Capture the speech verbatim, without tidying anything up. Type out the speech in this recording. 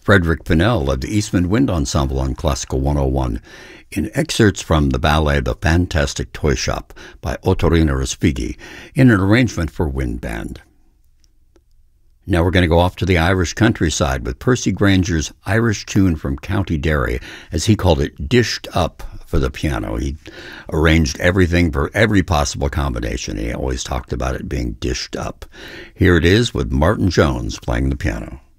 Frederick Pinnell of the Eastman Wind Ensemble on Classical one oh one in excerpts from the ballet The Fantastic Toy Shop by Ottorino Respighi in an arrangement for wind band. Now we're going to go off to the Irish countryside with Percy Granger's Irish tune from County Derry, as he called it, dished up for the piano. He arranged everything for every possible combination. He always talked about it being dished up. Here it is with Martin Jones playing the piano.